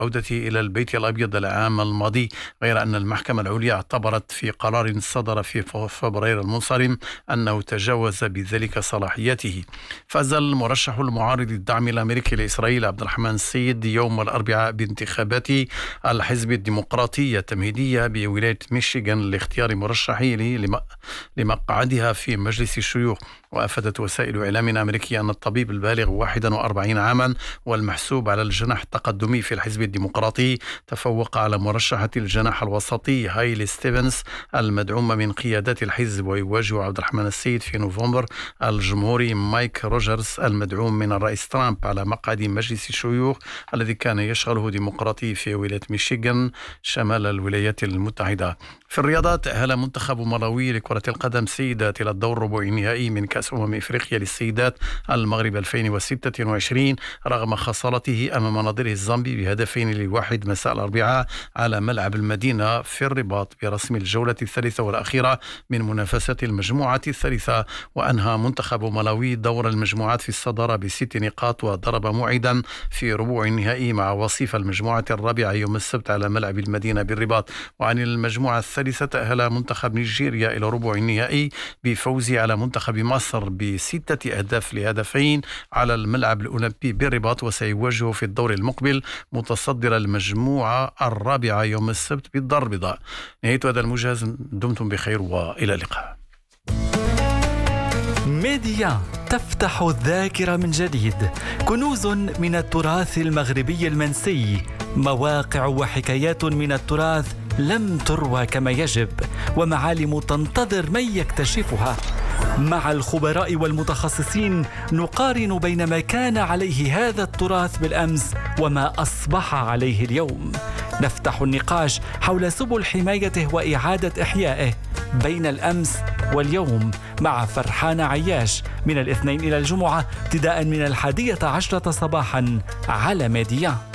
عودته إلى البيت الأبيض العام الماضي، غير أن المحكمة العليا اعتبرت في قرار صدر في فبراير المنصرم أنه تجاوز بذلك صلاحياته. فاز المرشح المعارض للدعم الأمريكي لإسرائيل عبد الرحمن السيد يوم الأربعاء بانتخابات الحزب الديمقراطي التمهيدية بولاية ميشيغان لاختيار مرشحيه لمقعدها في مجلس الشيوخ. وأفادت وسائل إعلام أمريكية أن الطبيب البالغ 41 عاما والمحسوب على الجناح التقدمي في الحزب الديمقراطي تفوق على مرشحة الجناح الوسطي هايلي ستيفنز المدعومة من قيادات الحزب، ويواجه عبد الرحمن السيد في نوفمبر الجمهوري مايك روجرز المدعوم من الرئيس ترامب على مقعد مجلس الشيوخ الذي كان يشغله ديمقراطي في ولاية ميشيغان شمال الولايات المتحدة. في الرياضات، تأهل منتخب ملاوي لكرة القدم سيدات إلى الدور الربع النهائي من كأس إفريقيا للسيدات المغرب 2026 رغم خسارته أمام نظيره الزامبي ب2-1 مساء الأربعاء على ملعب المدينة في الرباط برسم الجولة الثالثة والأخيرة من منافسة المجموعة الثالثة. وأنهى منتخب ملاوي دور المجموعات في الصدارة ب6 نقاط، وضرب موعدا في ربع النهائي مع وصيف المجموعة الرابعة يوم السبت على ملعب المدينة بالرباط. وعن المجموعة الثالثة تأهل منتخب نيجيريا إلى ربع النهائي بفوزه على منتخب مصر ب6 أهداف ل2 على الملعب الأولمبي بالرباط، وسيواجه في الدور المقبل متصدر المجموعة الرابعة يوم السبت بالدار البيضاء. نهاية هذا الموجز، دمتم بخير وإلى اللقاء. ميديا تفتح الذاكرة من جديد، كنوز من التراث المغربي المنسي، مواقع وحكايات من التراث لم تروى كما يجب، ومعالم تنتظر من يكتشفها. مع الخبراء والمتخصصين نقارن بين ما كان عليه هذا التراث بالأمس وما أصبح عليه اليوم. نفتح النقاش حول سبل حمايته وإعادة إحيائه بين الأمس واليوم مع فرحان عياش من الاثنين إلى الجمعة ابتداء من 11 صباحا على ميديا.